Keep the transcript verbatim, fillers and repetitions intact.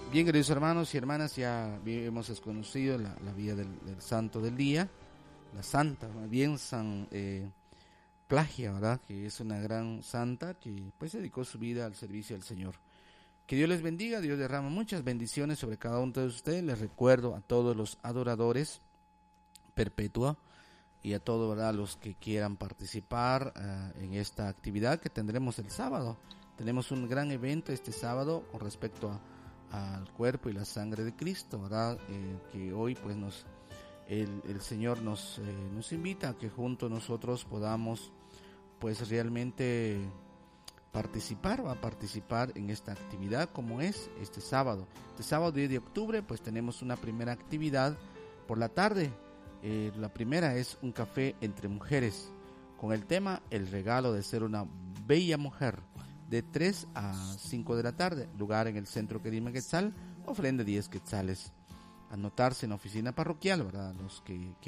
Bien, queridos hermanos y hermanas, ya hemos conocido la, la vida del, del santo del día, la santa, más bien San eh, Plagia, ¿verdad? Que es una gran santa que pues dedicó su vida al servicio del Señor. Que Dios les bendiga, Dios derrama muchas bendiciones sobre cada uno de ustedes. Les recuerdo a todos los adoradores perpetua y a todos, ¿verdad?, los que quieran participar uh, en esta actividad que tendremos el sábado. Tenemos un gran evento este sábado con respecto a al cuerpo y la sangre de Cristo, ¿verdad? Eh, que hoy pues nos el, el Señor nos eh, nos invita a que juntos nosotros podamos pues realmente participar, va a participar en esta actividad como es este sábado. Este sábado diez de octubre pues tenemos una primera actividad por la tarde. Eh, la primera es un café entre mujeres con el tema el regalo de ser una bella mujer, de tres a cinco de la tarde, lugar en el centro Querime Quetzal, ofrenda diez quetzales. Anotarse en la oficina parroquial, ¿verdad? Los que